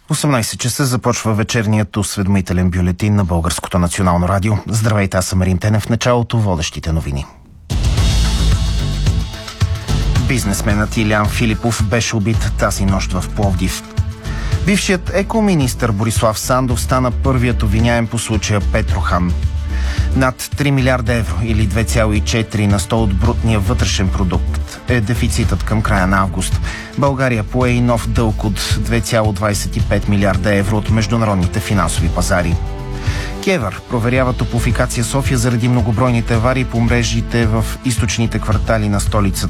18 часа започва вечерният осведомителен бюлетин на Българското национално радио. Здравейте, аз съм Марин Тенев. В началото водещите новини. Бизнесменът Илиян Филипов беше убит тази нощ в Пловдив. Бившият екоминистър Борислав Сандов стана първият обвиняем по случая Петрохан. Над 3 милиарда евро или 2,4 на 100 от брутния вътрешен продукт е дефицитът към края на август. България пое и нов дълг от 2,25 милиарда евро от международните финансови пазари. КЕВР проверява Топлофикация София заради многобройните аварии по мрежите в източните квартали на столицата.